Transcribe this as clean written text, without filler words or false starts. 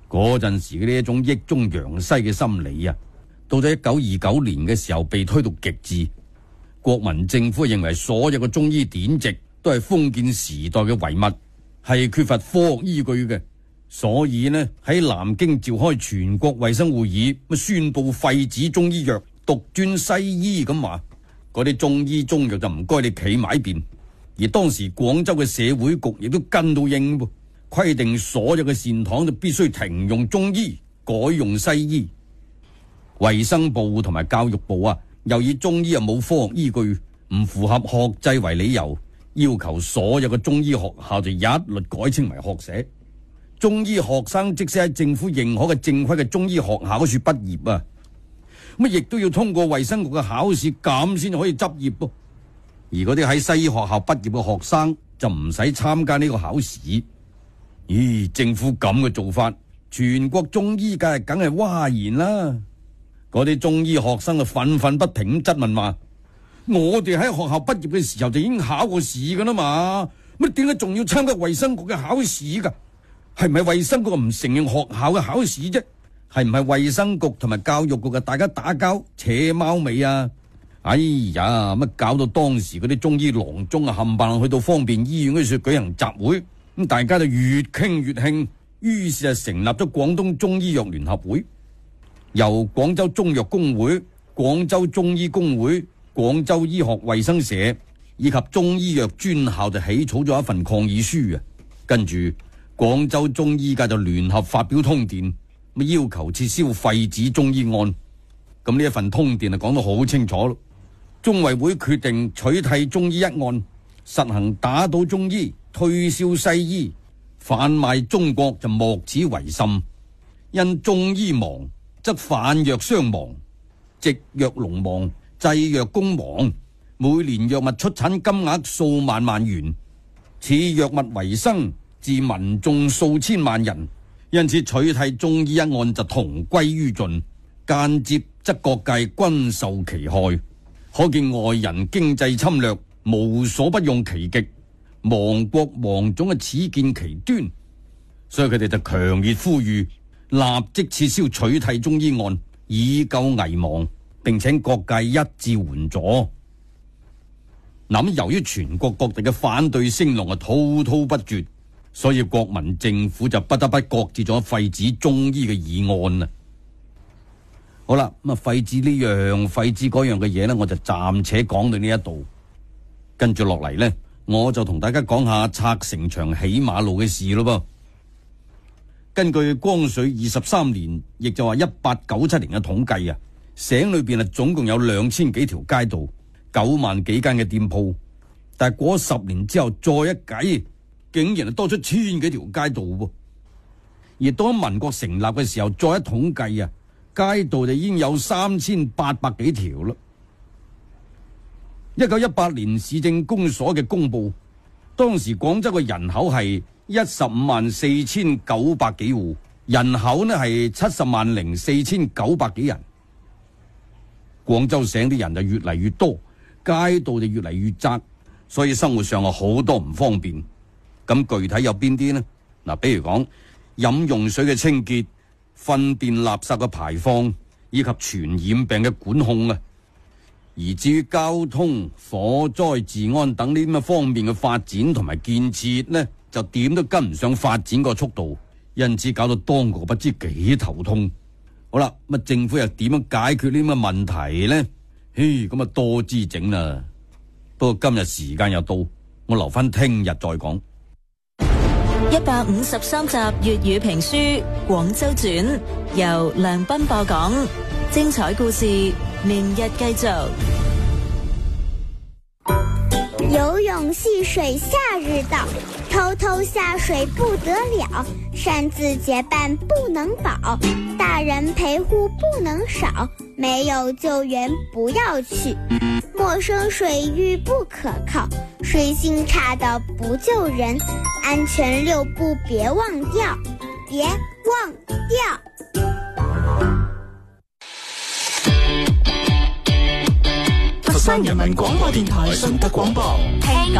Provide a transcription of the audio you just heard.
嗰陣時嘅呢一種抑中揚西嘅心理啊，到咗1929年嘅時候被推到極致。國民政府認為所有嘅中醫典籍都係封建時代嘅遺物，係缺乏科學依據嘅，所以呢喺南京召開全國衛生會議，宣布廢止中醫藥，獨尊西醫咁話。嗰啲中醫中藥就唔該你企埋一邊。而當時廣州嘅社會局亦都跟到應噃，規定所有嘅善堂就必須停用中醫，改用西醫。衛生部同埋教育部啊，又以中醫冇科學依據，唔符合學制為理由，要求所有嘅中醫學校就一律改稱為學社。中醫學生即使喺政府認可嘅正規嘅中醫學校嗰處畢業啊，咁亦都要通過衛生局嘅考試，咁先可以執業噃。而嗰啲喺西醫學校畢業嘅學生就唔使參加呢個考試。咦，政府咁嘅做法，全國中醫界梗係嘩然啦。嗰啲中醫學生就憤憤不平咁質問話：我哋喺學校畢業嘅時候就已經考過試噶啦嘛，乜點解仲要參加衛生局嘅考試噶？係唔係衛生局唔承認學校嘅考試啫？係唔係衛生局同埋教育局嘅大家打交扯貓尾啊？哎呀，乜搞到當時嗰啲中醫郎中啊，冚唪唥去到方便醫院嗰處舉行集會，咁大家就越傾越興，於是就成立咗廣東中醫藥聯合會，由廣州中藥工會、廣州中醫工會、廣州醫學衛生社以及中醫藥專校就起草咗一份抗議書啊。跟住廣州中醫界就聯合發表通電，要求撤銷廢止中醫案。咁呢一份通電就講得好清楚咯。中衛會決定取締中醫一案，實行打倒中醫，推銷西醫，販賣中國就莫此為甚。因中醫亡，則販藥商亡，植藥農亡，製藥工亡。每年藥物出產金額數萬萬元，此藥物為生，致民眾數千萬人。因此取締中醫一案就同歸於盡，間接則各界均受其害。可見外人經濟侵略無所不用其極，亡國亡種嘅始見其端，所以佢哋就強烈呼籲立即撤銷取締中醫案，以救危亡，並請各界一致援助。咁由於全國各地嘅反對聲浪滔滔不絕，所以國民政府就不得不擱置咗廢止中醫嘅議案啦。好啦，咁啊廢止呢樣廢止嗰樣嘅嘢呢，我就暫且講到呢一度。跟住落嚟呢，我就同大家講下拆城牆起馬路嘅事咯噃。根據光緒23年，亦就話1897年嘅統計啊，省裏邊總共有2000幾條街道，9萬幾間嘅店鋪。但係過10年之後再一計，竟然係多出1000幾條街道喎。而當民國成立嘅時候，再一統計啊，街道就已經有3800幾條啦。1918年市政公所嘅公布，當時廣州嘅人口係154,900幾戶，人口呢係70,04,900幾人。廣州省啲人就越嚟越多，街道就越嚟越窄，所以生活上有好多唔方便。咁具體有邊啲呢？嗱，比如講飲用水嘅清潔、糞便垃圾嘅排放以及傳染病嘅管控啊。而至於交通、火災、治安等呢啲咁嘅方面嘅發展同埋建設呢，就點都跟唔上發展個速度，因此搞到當局不知幾頭痛。好啦，咁政府又點樣解決呢啲咁嘅問題呢？咁啊多姿整啦。不過今日時間又到，我留翻聽日再講。 153集粵語評書《廣州傳》，由梁斌播講，精彩故事明日繼續。 游泳戏水夏日到，偷偷下水不得了，擅自结伴不能保，大人陪护不能少，没有救援不要去，陌生水域不可靠，水性差的不救人，安全6步别忘掉，别忘掉。 佛山人民廣播電台順德廣播。